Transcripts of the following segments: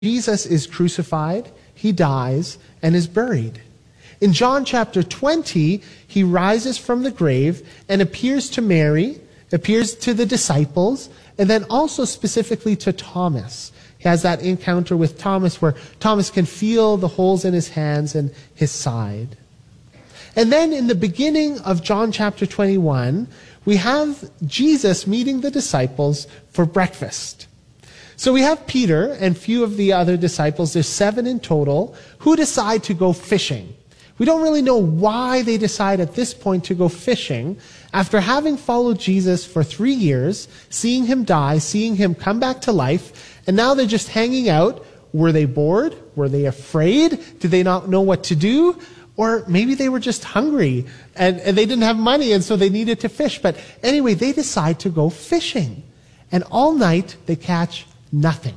Jesus is crucified, he dies, and is buried. In John chapter 20, he rises from the grave and appears to Mary, appears to the disciples, and then also specifically to Thomas. He has that encounter with Thomas where Thomas can feel the holes in his hands and his side. And then in the beginning of John chapter 21, we have Jesus meeting the disciples for breakfast. So we have Peter and few of the other disciples, there's 7 in total, who decide to go fishing. We don't really know why they decide at this point to go fishing after having followed Jesus for 3 years, seeing him die, seeing him come back to life, and now they're just hanging out. Were they bored? Were they afraid? Did they not know what to do? Or maybe they were just hungry and they didn't have money and so they needed to fish. But anyway, they decide to go fishing. And all night they catch nothing.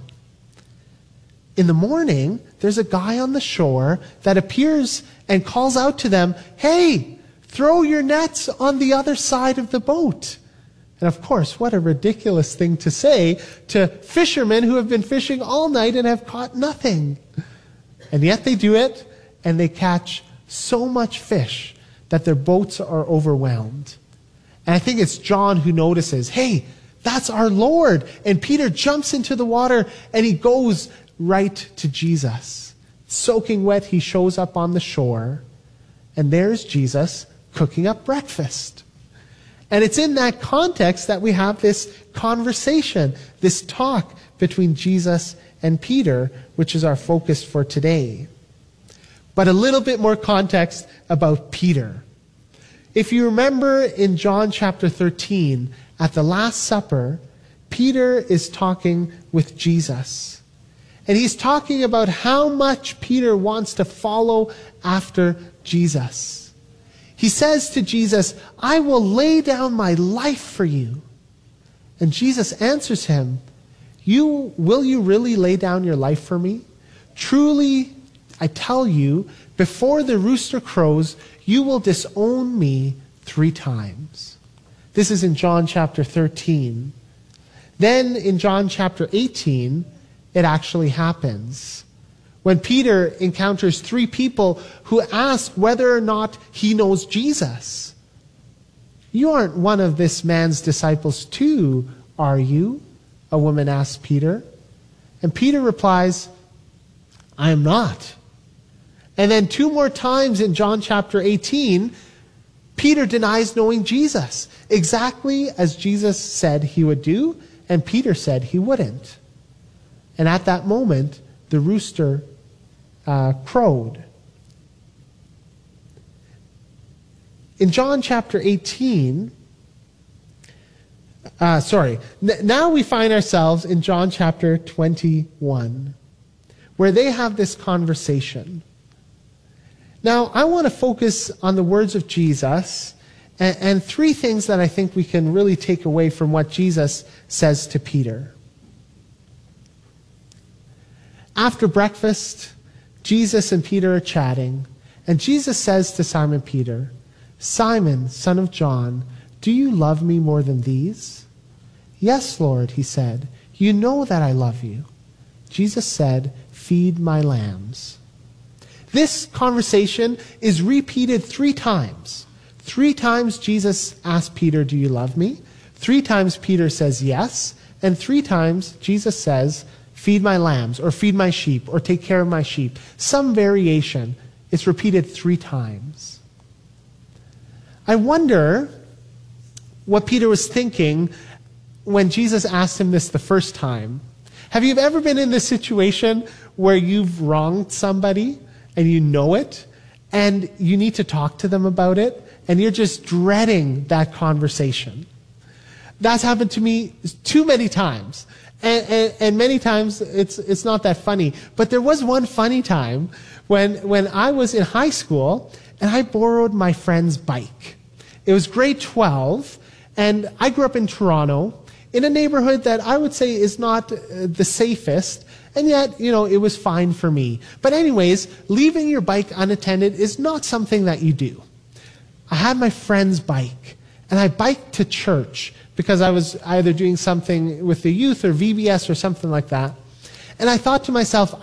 In the morning, there's a guy on the shore that appears and calls out to them, "Hey, throw your nets on the other side of the boat." And of course, what a ridiculous thing to say to fishermen who have been fishing all night and have caught nothing. And yet they do it, and they catch so much fish that their boats are overwhelmed. And I think it's John who notices, "Hey, that's our Lord." And Peter jumps into the water and he goes right to Jesus. Soaking wet, he shows up on the shore. And there's Jesus cooking up breakfast. And it's in that context that we have this conversation, this talk between Jesus and Peter, which is our focus for today. But a little bit more context about Peter. If you remember in John chapter 13, at the Last Supper, Peter is talking with Jesus. And he's talking about how much Peter wants to follow after Jesus. He says to Jesus, "I will lay down my life for you." And Jesus answers him, Will you really lay down your life for me? Truly, I tell you, before the rooster crows, you will disown me 3 times. This is in John chapter 13. Then in John chapter 18, it actually happens. When Peter encounters 3 people who ask whether or not he knows Jesus. "You aren't one of this man's disciples too, are you?" a woman asks Peter. And Peter replies, "I am not." And then 2 more times in John chapter 18, Peter denies knowing Jesus, exactly as Jesus said he would do, and Peter said he wouldn't. And at that moment, the rooster crowed. In John chapter 18, now we find ourselves in John chapter 21, where they have this conversation. Now, I want to focus on the words of Jesus and 3 things that I think we can really take away from what Jesus says to Peter. After breakfast, Jesus and Peter are chatting, and Jesus says to Simon Peter, "Simon, son of John, do you love me more than these?" "Yes, Lord," he said, "you know that I love you." Jesus said, "Feed my lambs." This conversation is repeated 3 times. 3 times Jesus asked Peter, "Do you love me?" 3 times Peter says yes, and 3 times Jesus says, "Feed my lambs," or "feed my sheep," or "take care of my sheep." Some variation. It's repeated 3 times. I wonder what Peter was thinking when Jesus asked him this the first time. Have you ever been in this situation where you've wronged somebody and you know it, and you need to talk to them about it, and you're just dreading that conversation? That's happened to me too many times. And many times it's not that funny. But there was one funny time when I was in high school and I borrowed my friend's bike. It was grade 12, and I grew up in Toronto in a neighborhood that I would say is not the safest, and yet, it was fine for me. But anyways, leaving your bike unattended is not something that you do. I had my friend's bike, and I biked to church because I was either doing something with the youth or VBS or something like that. And I thought to myself,